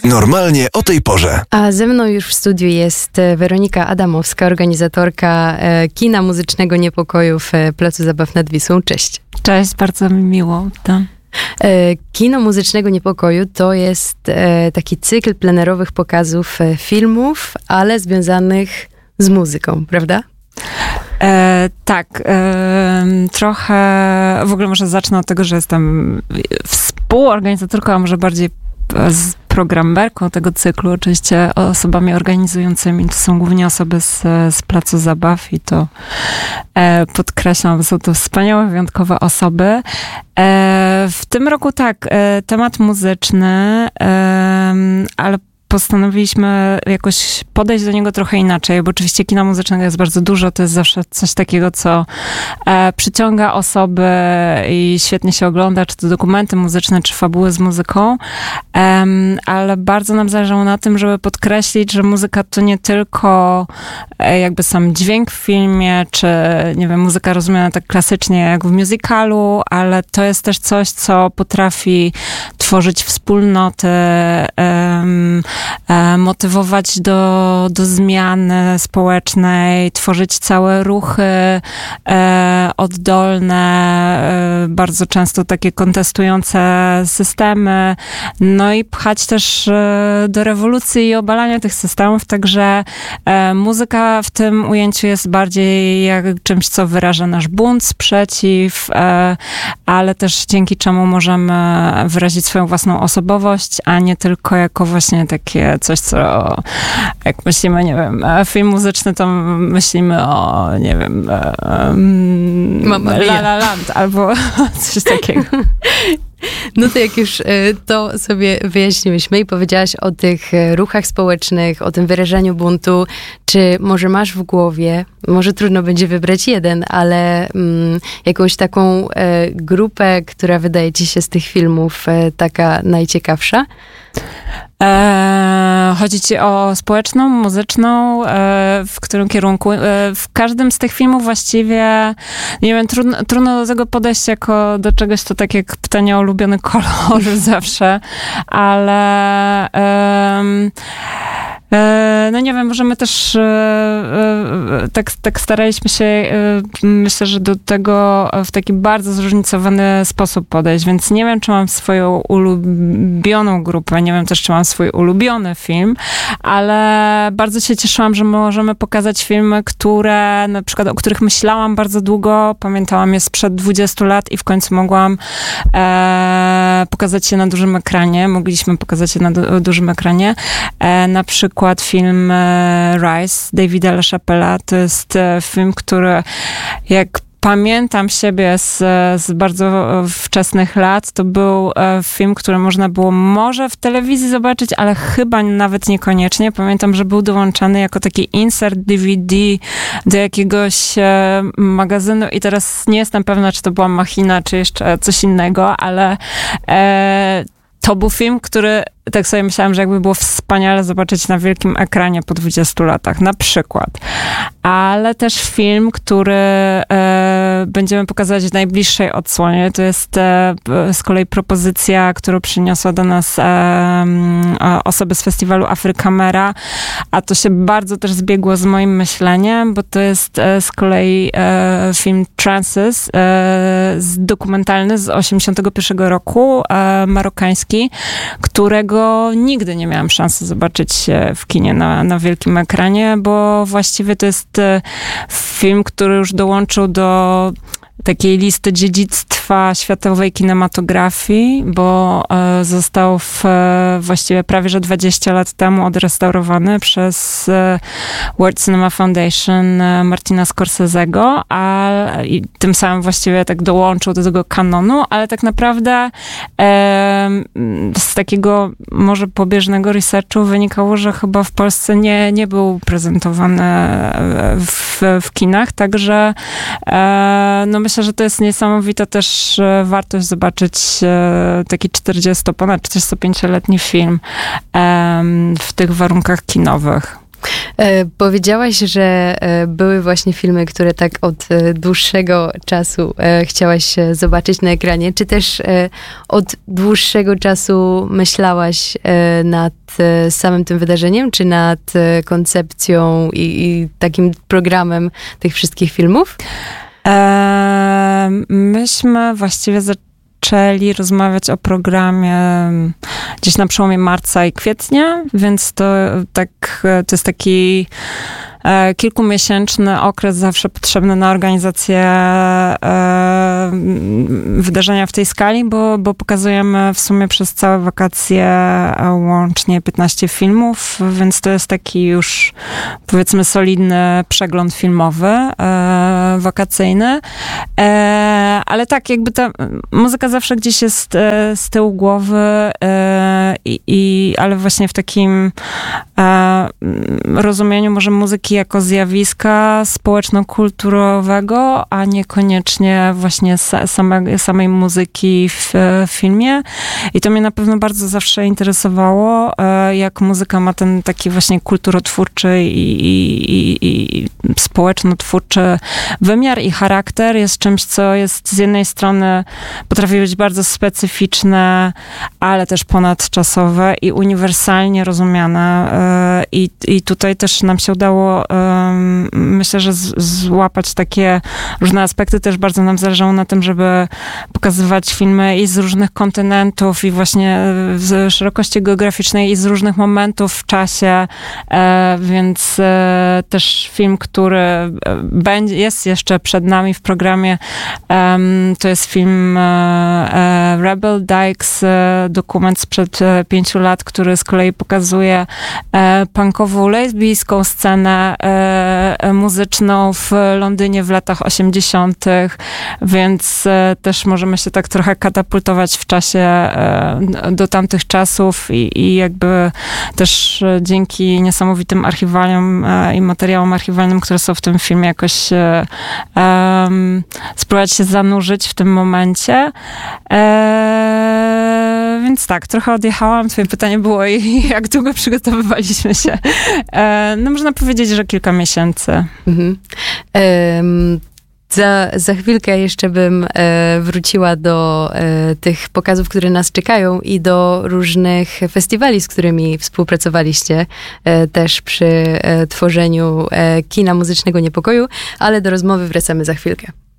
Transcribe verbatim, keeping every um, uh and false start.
Normalnie o tej porze. A ze mną już w studiu jest Weronika Adamowska, organizatorka kina muzycznego Niepokoju w Placu Zabaw nad Wisłą. Cześć. Cześć, bardzo mi miło. Witam. Kino muzycznego Niepokoju to jest taki cykl plenerowych pokazów filmów, ale związanych z muzyką, prawda? E, tak, e, trochę, w ogóle może zacznę od tego, że jestem współorganizatorką, a może bardziej z programerką tego cyklu. Oczywiście osobami organizującymi to są głównie osoby z, z Placu Zabaw i to e, podkreślam, są to wspaniałe, wyjątkowe osoby. E, w tym roku tak, e, temat muzyczny, e, ale postanowiliśmy jakoś podejść do niego trochę inaczej, bo oczywiście kina muzycznego jest bardzo dużo, to jest zawsze coś takiego, co e, przyciąga osoby i świetnie się ogląda, czy to dokumenty muzyczne, czy fabuły z muzyką, e, ale bardzo nam zależało na tym, żeby podkreślić, że muzyka to nie tylko e, jakby sam dźwięk w filmie, czy nie wiem, muzyka rozumiana tak klasycznie jak w musicalu, ale to jest też coś, co potrafi tworzyć wspólnoty, e, motywować do, do zmiany społecznej, tworzyć całe ruchy e, oddolne, e, bardzo często takie kontestujące systemy, no i pchać też e, do rewolucji i obalania tych systemów, także e, muzyka w tym ujęciu jest bardziej jak czymś, co wyraża nasz bunt, sprzeciw, e, ale też dzięki czemu możemy wyrazić swoją własną osobowość, a nie tylko jako właśnie takie coś, co jak myślimy, nie wiem, film muzyczny, to myślimy o, nie wiem, um, La La Land albo coś takiego. No to jak już to sobie wyjaśniłyśmy i powiedziałaś o tych ruchach społecznych, o tym wyrażaniu buntu, czy może masz w głowie, może trudno będzie wybrać jeden, ale mm, jakąś taką e, grupę, która wydaje ci się z tych filmów e, taka najciekawsza? E, chodzi ci o społeczną, muzyczną, e, w którym kierunku? E, w każdym z tych filmów właściwie, nie wiem, trudno, trudno do tego podejść jako do czegoś, to tak jak pytanie o ulubiony kolor zawsze, ale e, e, no nie wiem, możemy też e, e, tak, tak staraliśmy się, e, myślę, że do tego w taki bardzo zróżnicowany sposób podejść, więc nie wiem, czy mam swoją ulubioną grupę, nie wiem też, czy mam swój ulubiony film, ale bardzo się cieszyłam, że możemy pokazać filmy, które, na przykład, o których myślałam bardzo długo, pamiętałam je sprzed dwudziestu lat i w końcu mogłam e, pokazać je na dużym ekranie, mogliśmy pokazać je na du- dużym ekranie. E, na przykład film e, Rise Davida LaChapelle'a, to jest e, film, który jak pamiętam siebie z, z bardzo wczesnych lat. To był film, który można było może w telewizji zobaczyć, ale chyba nawet niekoniecznie. Pamiętam, że był dołączany jako taki insert D V D do jakiegoś magazynu i teraz nie jestem pewna, czy to była machina, czy jeszcze coś innego, ale e, to był film, który tak sobie myślałam, że jakby było wspaniale zobaczyć na wielkim ekranie po dwudziestu latach, na przykład. Ale też film, który e, będziemy pokazać w najbliższej odsłonie. To jest e, z kolei propozycja, którą przyniosła do nas e, e, osoby z festiwalu Afrykamera, a to się bardzo też zbiegło z moim myśleniem, bo to jest e, z kolei e, film Trances, e, dokumentalny z osiemdziesiątego pierwszego roku, e, marokański, którego nigdy nie miałam szansy zobaczyć w kinie na, na wielkim ekranie, bo właściwie to jest film, który już dołączył do takiej listy dziedzictwa światowej kinematografii, bo e, został w, e, właściwie prawie że dwadzieścia lat temu odrestaurowany przez e, World Cinema Foundation e, Martina Scorsese'ego, a i tym samym właściwie tak dołączył do tego kanonu, ale tak naprawdę e, z takiego może pobieżnego researchu wynikało, że chyba w Polsce nie, nie był prezentowany w, w kinach, także e, no myślę, że to jest niesamowita też wartość zobaczyć taki czterdziesto, ponad czterdziestopięcioletni film w tych warunkach kinowych. E, powiedziałaś, że e, były właśnie filmy, które tak od e, dłuższego czasu e, chciałaś e, zobaczyć na ekranie. Czy też e, od dłuższego czasu myślałaś e, nad e, samym tym wydarzeniem, czy nad e, koncepcją i, i takim programem tych wszystkich filmów? E, myśmy właściwie zaczęli rozmawiać o programie gdzieś na przełomie marca i kwietnia, więc to tak, to jest taki e, kilkumiesięczny okres zawsze potrzebny na organizację e, wydarzenia w tej skali, bo, bo pokazujemy w sumie przez całe wakacje łącznie piętnaście filmów, więc to jest taki już powiedzmy solidny przegląd filmowy, e, wakacyjny. E, ale tak, jakby ta muzyka zawsze gdzieś jest e, z tyłu głowy, e, i, i, ale właśnie w takim e, rozumieniu może muzyki jako zjawiska społeczno-kulturowego, a niekoniecznie właśnie same, samej muzyki w, w filmie. I to mnie na pewno bardzo zawsze interesowało, e, jak muzyka ma ten taki właśnie kulturotwórczy i, i, i, i społeczno-twórczy wymiar i charakter. Jest czymś, co jest z jednej strony potrafi być bardzo specyficzne, ale też ponadczasowe i uniwersalnie rozumiane. I, i tutaj też nam się udało, myślę, że z, złapać takie różne aspekty. Też bardzo nam zależało na tym, żeby pokazywać filmy i z różnych kontynentów i właśnie z szerokości geograficznej i z różnych momentów w czasie. Więc też film, który będzie, jest jeszcze przed nami w programie, to jest film Rebel Dykes, dokument sprzed pięciu lat, który z kolei pokazuje punkową, lesbijską scenę muzyczną w Londynie w latach osiemdziesiątych, więc też możemy się tak trochę katapultować w czasie do tamtych czasów i, i jakby też dzięki niesamowitym archiwaliom i materiałom archiwalnym, które są w tym filmie, jakoś um, spróbować się zanurzyć w tym momencie. E, więc tak, trochę odjechałam. Twoje pytanie było, jak długo przygotowywaliśmy się. E, no można powiedzieć, że kilka miesięcy. Mhm. Um. Za, za chwilkę jeszcze bym e, wróciła do e, tych pokazów, które nas czekają i do różnych festiwali, z którymi współpracowaliście e, też przy e, tworzeniu e, kina muzycznego Niepokoju, ale do rozmowy wracamy za chwilkę.